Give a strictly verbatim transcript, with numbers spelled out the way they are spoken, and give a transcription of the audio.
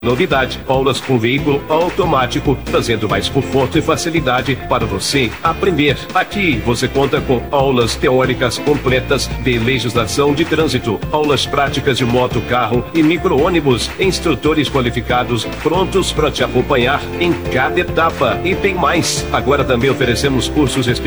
Novidade, aulas com veículo automático, trazendo mais conforto e facilidade para você aprender. Aqui você conta com aulas teóricas completas de legislação de trânsito, aulas práticas de moto, carro e micro-ônibus, instrutores qualificados prontos para te acompanhar em cada etapa. E tem mais, agora também oferecemos cursos específicos